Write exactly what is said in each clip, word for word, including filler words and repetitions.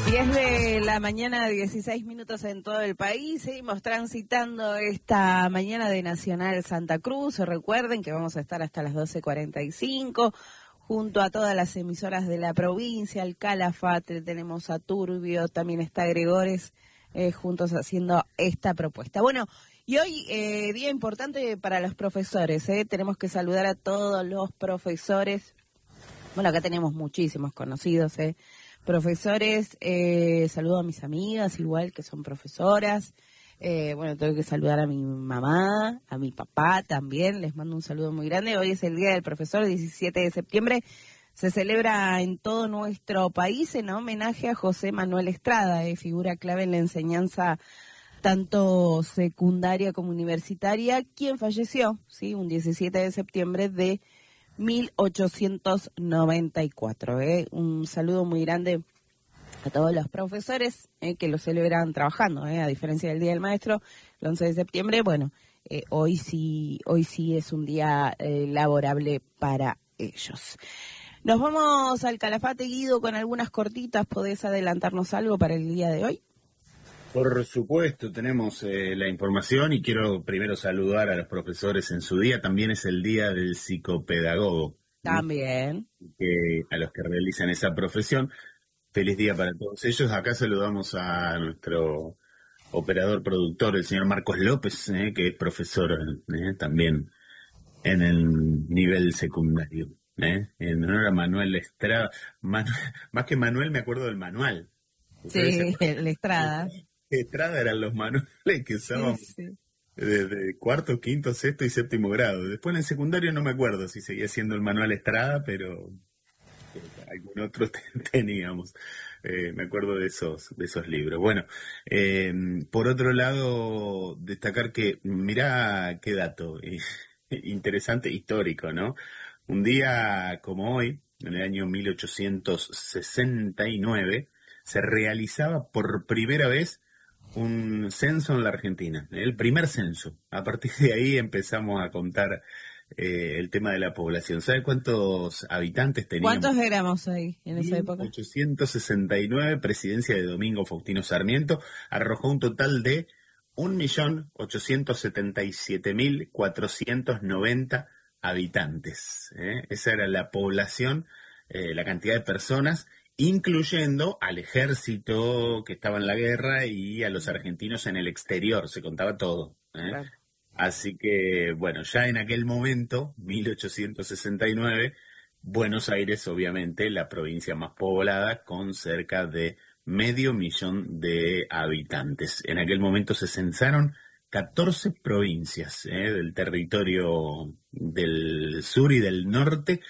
diez de la mañana, dieciséis minutos en todo el país. Seguimos transitando esta mañana de Nacional Santa Cruz. Recuerden que vamos a estar hasta las doce cuarenta y cinco junto a todas las emisoras de la provincia, al Calafate, tenemos a Turbio, también está Gregores, eh, juntos haciendo esta propuesta. Bueno, y hoy eh, día importante para los profesores, eh, tenemos que saludar a todos los profesores. Bueno, acá tenemos muchísimos conocidos, eh. Profesores, eh, saludo a mis amigas, igual que son profesoras. Eh, bueno, tengo que saludar a mi mamá, a mi papá también. Les mando un saludo muy grande. Hoy es el Día del Profesor, diecisiete de septiembre. Se celebra en todo nuestro país en homenaje a José Manuel Estrada, eh, figura clave en la enseñanza tanto secundaria como universitaria, quien falleció, sí, un diecisiete de septiembre de mil ochocientos noventa y cuatro. ¿eh? Un saludo muy grande a todos los profesores eh, que lo celebran trabajando, ¿eh? A diferencia del Día del Maestro, el once de septiembre, bueno, eh, hoy sí hoy sí es un día eh, laborable para ellos. Nos vamos al Calafate, Guido, con algunas cortitas. ¿Podés adelantarnos algo para el día de hoy? Por supuesto, tenemos eh, la información y quiero primero saludar a los profesores en su día. También es el día del psicopedagogo. También. ¿no? Que, a los que realizan esa profesión. Feliz día para todos ellos. Acá saludamos a nuestro operador productor, el señor Marcos López, eh, que es profesor eh, también en el nivel secundario. Eh, en honor a Manuel Estrada. Manu- más que Manuel, me acuerdo del manual. Sí, el Estrada. Estrada eran los manuales que usábamos Sí, sí. desde cuarto, quinto, sexto y séptimo grado. Después en el secundario no me acuerdo si seguía siendo el manual Estrada, pero eh, algún otro teníamos. Eh, me acuerdo de esos de esos libros. Bueno, eh, por otro lado, destacar que, mirá qué dato eh, interesante, histórico, ¿no? Un día como hoy, en el año mil ochocientos sesenta y nueve, se realizaba por primera vez un censo en la Argentina, el primer censo. A partir de ahí empezamos a contar eh, el tema de la población. ¿Sabe cuántos habitantes teníamos? ¿Cuántos éramos ahí en esa época? mil ochocientos sesenta y nueve, presidencia de Domingo Faustino Sarmiento, arrojó un total de un millón ochocientos setenta y siete mil cuatrocientos noventa habitantes. ¿eh? Esa era la población, eh, la cantidad de personas, incluyendo al ejército que estaba en la guerra y a los argentinos en el exterior, se contaba todo. ¿eh? Claro. Así que, bueno, ya en aquel momento, mil ochocientos sesenta y nueve, Buenos Aires, obviamente, la provincia más poblada, con cerca de medio millón de habitantes. En aquel momento se censaron catorce provincias ¿eh? del territorio del sur y del norte,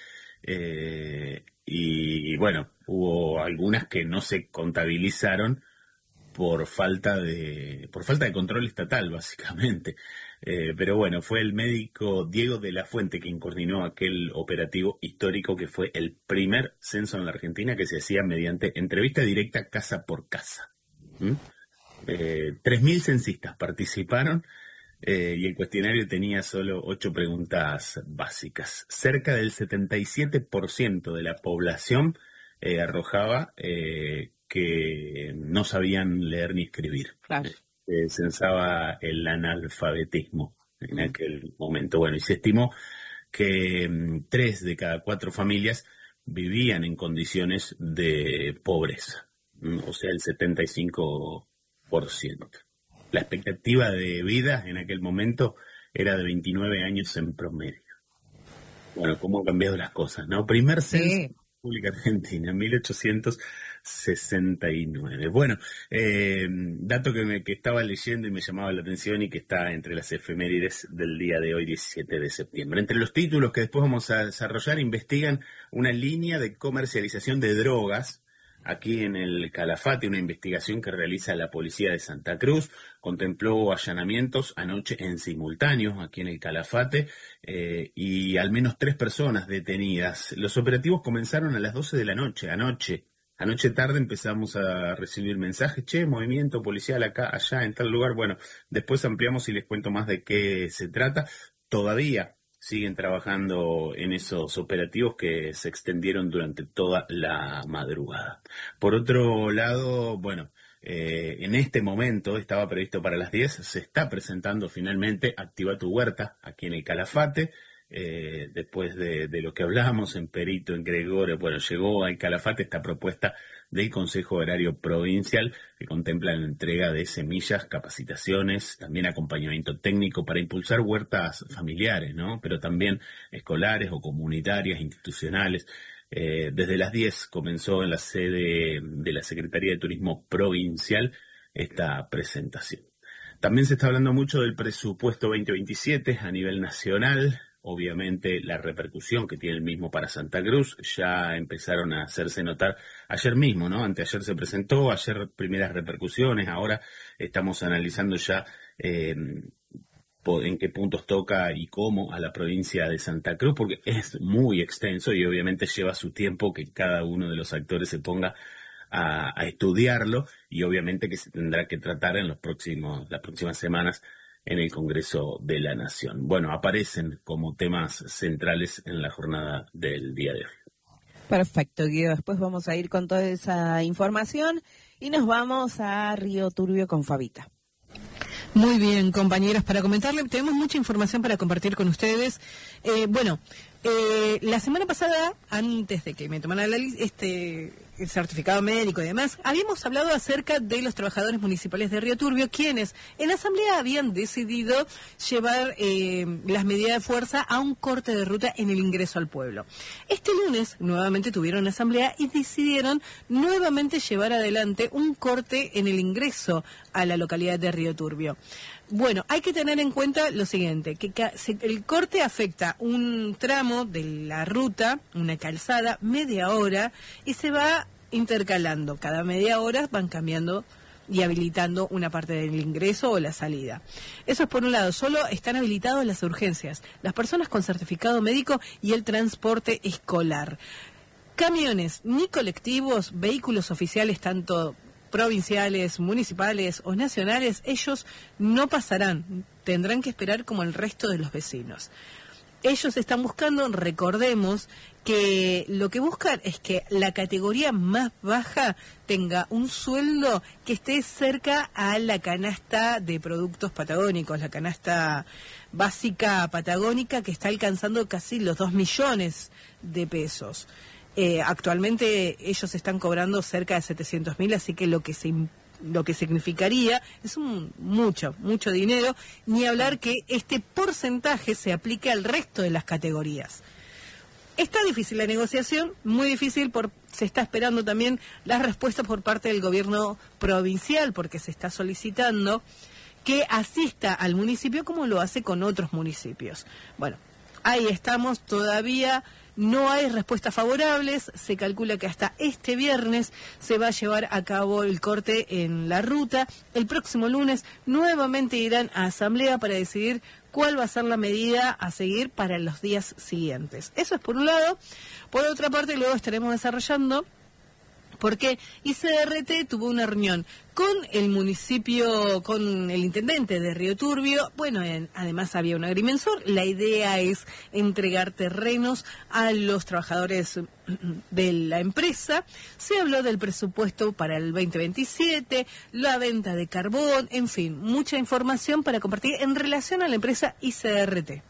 eh, y bueno, hubo algunas que no se contabilizaron por falta de por falta de control estatal, básicamente. Eh, pero bueno, fue el médico Diego de la Fuente quien coordinó aquel operativo histórico que fue el primer censo en la Argentina, que se hacía mediante entrevista directa casa por casa. ¿Mm? Eh, tres mil censistas participaron eh, y el cuestionario tenía solo ocho preguntas básicas. Cerca del setenta y siete por ciento de la población eh, arrojaba eh, que no sabían leer ni escribir. Claro. Se censaba el analfabetismo en aquel momento. Bueno, y se estimó que mm, tres de cada cuatro familias vivían en condiciones de pobreza, mm, o sea, el setenta y cinco por ciento. La expectativa de vida en aquel momento era de veintinueve años en promedio. Bueno, cómo han cambiado las cosas, ¿no? Primer censo Sí. de la República Argentina, mil ochocientos sesenta y nueve. Bueno, eh, dato que, me, que estaba leyendo y me llamaba la atención y que está entre las efemérides del día de hoy, diecisiete de septiembre. Entre los títulos que después vamos a desarrollar, investigan una línea de comercialización de drogas aquí en el Calafate. Una investigación que realiza la policía de Santa Cruz contempló allanamientos anoche en simultáneo aquí en el Calafate eh, y al menos tres personas detenidas. Los operativos comenzaron a las doce de la noche, anoche. Anoche tarde empezamos a recibir mensajes, che, movimiento policial acá, allá, en tal lugar. Bueno, después ampliamos y les cuento más de qué se trata. Todavía siguen trabajando en esos operativos que se extendieron durante toda la madrugada. Por otro lado, bueno, eh, en este momento estaba previsto para las diez, se está presentando finalmente Activa tu Huerta aquí en el Calafate. Eh, después de, de lo que hablábamos en Perito, en Gregorio, bueno, llegó al Calafate esta propuesta del Consejo Agrario Provincial que contempla la entrega de semillas, capacitaciones, también acompañamiento técnico para impulsar huertas familiares, ¿no? Pero también escolares o comunitarias, institucionales. Eh, desde las diez comenzó en la sede de la Secretaría de Turismo Provincial esta presentación. También se está hablando mucho del presupuesto veinte veintisiete a nivel nacional. Obviamente la repercusión que tiene el mismo para Santa Cruz ya empezaron a hacerse notar ayer mismo, ¿no? Anteayer se presentó, ayer primeras repercusiones, ahora estamos analizando ya eh, en qué puntos toca y cómo a la provincia de Santa Cruz, porque es muy extenso y obviamente lleva su tiempo que cada uno de los actores se ponga a, a estudiarlo y obviamente que se tendrá que tratar en los próximos, las próximas semanas en el Congreso de la Nación. Bueno, aparecen como temas centrales en la jornada del día de hoy. Perfecto, Guido. Después vamos a ir con toda esa información y nos vamos a Río Turbio con Fabita. Muy bien, compañeros, para comentarle, tenemos mucha información para compartir con ustedes. Eh, bueno, eh, la semana pasada, antes de que me tomara la, este el certificado médico y demás, habíamos hablado acerca de los trabajadores municipales de Río Turbio, quienes en la asamblea habían decidido llevar eh, las medidas de fuerza a un corte de ruta en el ingreso al pueblo. Este lunes nuevamente tuvieron asamblea y decidieron nuevamente llevar adelante un corte en el ingreso a la localidad de Río Turbio. Bueno, hay que tener en cuenta lo siguiente, que el corte afecta un tramo de la ruta, una calzada, media hora, y se va intercalando. Cada media hora van cambiando y habilitando una parte del ingreso o la salida. Eso es por un lado, solo están habilitados las urgencias, las personas con certificado médico y el transporte escolar. Camiones, ni colectivos, vehículos oficiales, tanto provinciales, municipales o nacionales, ellos no pasarán, tendrán que esperar como el resto de los vecinos. Ellos están buscando, recordemos, que lo que buscan es que la categoría más baja tenga un sueldo que esté cerca a la canasta de productos patagónicos, la canasta básica patagónica que está alcanzando casi los dos millones de pesos. Eh, actualmente ellos están cobrando cerca de setecientos mil, así que lo que se lo que significaría es un mucho, mucho dinero, ni hablar que este porcentaje se aplique al resto de las categorías. Está difícil la negociación, muy difícil, por, se está esperando también las respuestas por parte del gobierno provincial, porque se está solicitando que asista al municipio como lo hace con otros municipios. Bueno, ahí estamos, todavía no hay respuestas favorables, se calcula que hasta este viernes se va a llevar a cabo el corte en la ruta. El próximo lunes nuevamente irán a asamblea para decidir cuál va a ser la medida a seguir para los días siguientes. Eso es por un lado. Por otra parte, luego estaremos desarrollando porque I C R T tuvo una reunión con el municipio, con el intendente de Río Turbio. Bueno, en, además había un agrimensor. La idea es entregar terrenos a los trabajadores de la empresa. Se habló del presupuesto para el veinte veintisiete, la venta de carbón, en fin, mucha información para compartir en relación a la empresa I C R T.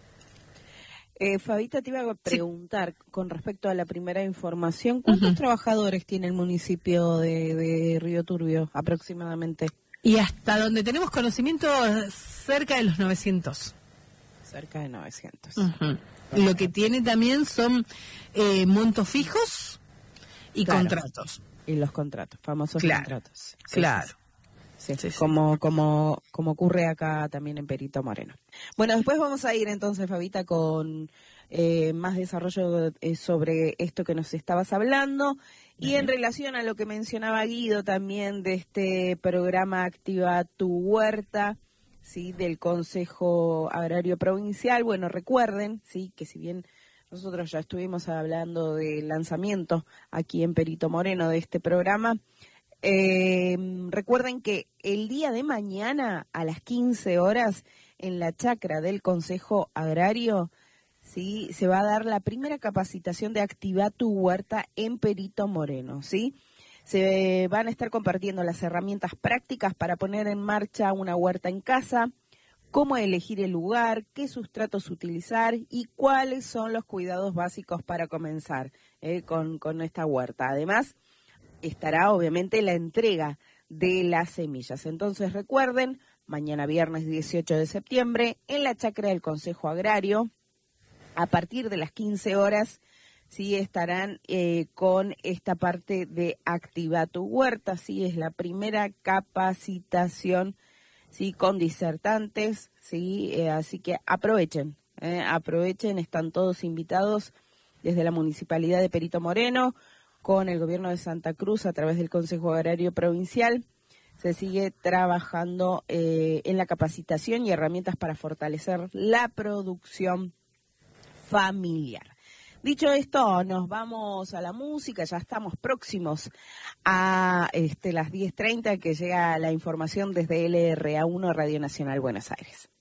Eh, Fabita, te iba a preguntar sí. con respecto a la primera información, ¿cuántos uh-huh. trabajadores tiene el municipio de, de Río Turbio aproximadamente? Y hasta donde tenemos conocimiento, cerca de los novecientos. Cerca de novecientos. Uh-huh. Lo que tiene también son eh, montos fijos y claro. contratos. Y los contratos, famosos claro. contratos. Sí, claro. Sí, sí. Sí, sí, como, como, como ocurre acá también en Perito Moreno. Bueno, después vamos a ir entonces, Fabita, con eh, más desarrollo eh, sobre esto que nos estabas hablando y uh-huh. en relación a lo que mencionaba Guido también de este programa Activa tu Huerta, sí, del Consejo Agrario Provincial. Bueno, recuerden, sí, que si bien nosotros ya estuvimos hablando del lanzamiento aquí en Perito Moreno de este programa, Eh, recuerden que el día de mañana a las quince horas en la chacra del Consejo Agrario ¿sí? Se va a dar la primera capacitación de Activa tu Huerta en Perito Moreno, ¿sí? Se van a estar compartiendo las herramientas prácticas para poner en marcha una huerta en casa, cómo elegir el lugar, qué sustratos utilizar y cuáles son los cuidados básicos para comenzar eh, con, con esta huerta. Además, estará obviamente la entrega de las semillas. Entonces recuerden, mañana viernes dieciocho de septiembre, en la chacra del Consejo Agrario, a partir de las quince horas, sí estarán eh, con esta parte de Activa tu Huerta, sí es la primera capacitación, sí, con disertantes, sí, eh, así que aprovechen, eh, aprovechen, están todos invitados desde la Municipalidad de Perito Moreno, con el Gobierno de Santa Cruz a través del Consejo Agrario Provincial. Se sigue trabajando eh, en la capacitación y herramientas para fortalecer la producción familiar. Dicho esto, nos vamos a la música, ya estamos próximos a este, las diez treinta, que llega la información desde L R A uno Radio Nacional Buenos Aires.